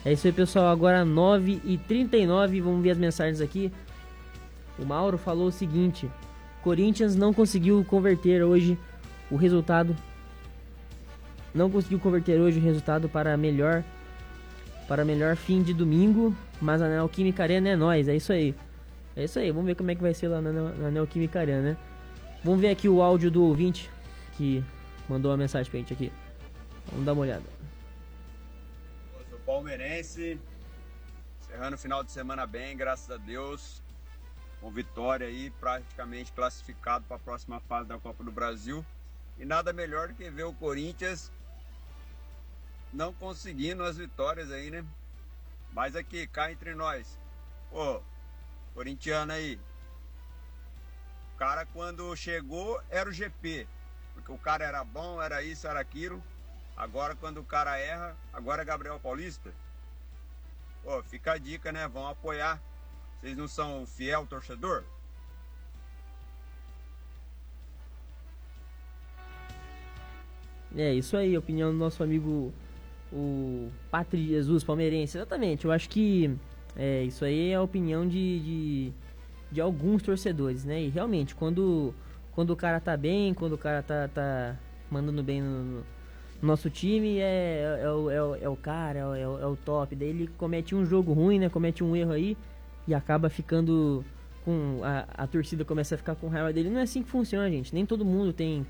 É isso aí, pessoal. Agora 9h39, vamos ver as mensagens aqui. O Mauro falou o seguinte: Corinthians não conseguiu converter hoje o resultado. Não conseguiu converter hoje o resultado para melhor fim de domingo, mas a Neoquímica Arena é nóis, é isso aí. É isso aí, vamos ver como é que vai ser lá na Neoquímica Arena, né? Vamos ver aqui o áudio do ouvinte que mandou uma mensagem pra gente aqui. Vamos dar uma olhada. Eu sou palmeirense, encerrando o final de semana bem, graças a Deus. Com vitória aí, praticamente classificado para a próxima fase da Copa do Brasil. E nada melhor do que ver o Corinthians não conseguindo as vitórias aí, né? Mas aqui, cá entre nós, pô, corintiano aí, o cara quando chegou era o GP, porque o cara era bom, era isso, era aquilo. Agora quando o cara erra, agora é Gabriel Paulista. Pô, fica a dica, né? Vão apoiar. Vocês não são fiel torcedor? É isso aí, a opinião do nosso amigo o Patri Jesus, palmeirense. Exatamente, eu acho que isso aí é a opinião de alguns torcedores, né? E realmente, quando o cara tá bem, quando o cara tá mandando bem no nosso time, é o cara, é o top. Daí ele comete um jogo ruim, né? Comete um erro aí e acaba ficando com... A torcida começa a ficar com raiva dele. Não é assim que funciona, gente. Nem todo mundo tem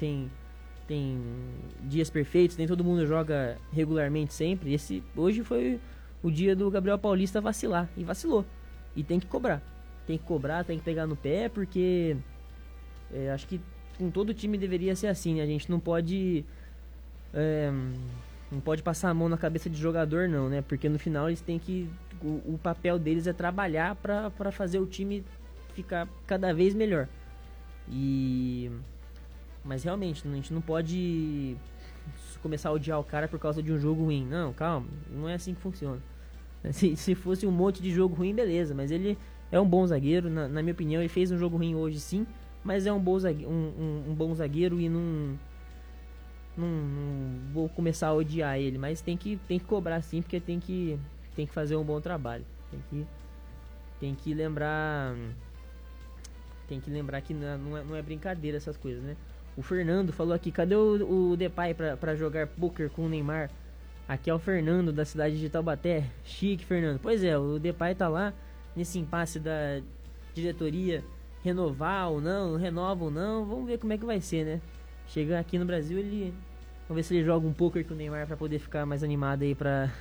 dias perfeitos, nem todo mundo joga regularmente sempre. Hoje foi o dia do Gabriel Paulista vacilar, e vacilou. E tem que cobrar. Tem que pegar no pé, porque acho que com todo time deveria ser assim, né? A gente não pode passar a mão na cabeça de jogador, não, né? Porque no final eles têm que... O papel deles é trabalhar para fazer o time ficar cada vez melhor. Mas realmente, a gente não pode começar a odiar o cara por causa de um jogo ruim. Não, calma, não é assim que funciona. Se fosse um monte de jogo ruim, beleza, mas ele é um bom zagueiro, na minha opinião. Ele fez um jogo ruim hoje, sim, mas é um bom zagueiro e não vou começar a odiar ele, mas tem que cobrar sim, porque tem que fazer um bom trabalho. Tem que lembrar que não é brincadeira essas coisas, né? O Fernando falou aqui: cadê o Depay pra jogar poker com o Neymar? Aqui é o Fernando, da cidade de Taubaté. Chique, Fernando. Pois é, o Depay tá lá nesse impasse da diretoria, renovar ou não, renova ou não. Vamos ver como é que vai ser, né? Chegar aqui no Brasil, vamos ver se ele joga um poker com o Neymar pra poder ficar mais animado aí pra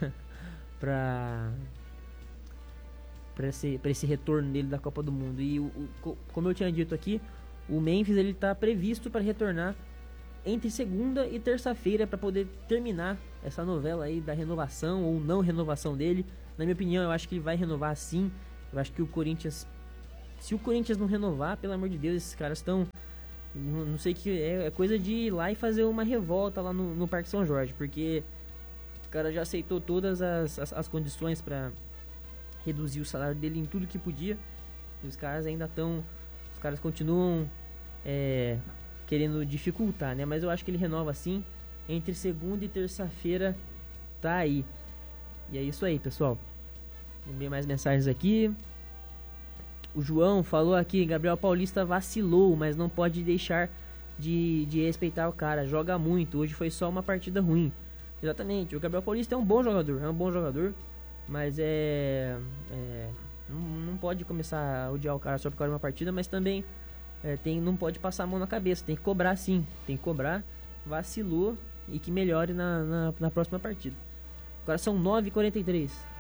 esse retorno dele da Copa do Mundo. E como eu tinha dito aqui, o Memphis ele tá previsto para retornar entre segunda e terça-feira para poder terminar essa novela aí da renovação ou não renovação dele. Na minha opinião, eu acho que ele vai renovar sim. Eu acho que o Corinthians, se o Corinthians não renovar, pelo amor de Deus, esses caras estão... Não sei, que é coisa de ir lá e fazer uma revolta lá no Parque São Jorge, porque o cara já aceitou todas as condições para reduzir o salário dele em tudo que podia, e os caras continuam querendo dificultar, né? Mas eu acho que ele renova sim, entre segunda e terça-feira tá aí. E é isso aí, pessoal. Vamos ver mais mensagens aqui. O João falou aqui: Gabriel Paulista vacilou, mas não pode deixar de respeitar o cara. Joga muito, hoje foi só uma partida ruim. Exatamente, o Gabriel Paulista é um bom jogador, mas não pode começar a odiar o cara só por causa de uma partida, mas também não pode passar a mão na cabeça, tem que cobrar sim, vacilou e que melhore na próxima partida. Agora são 9h43.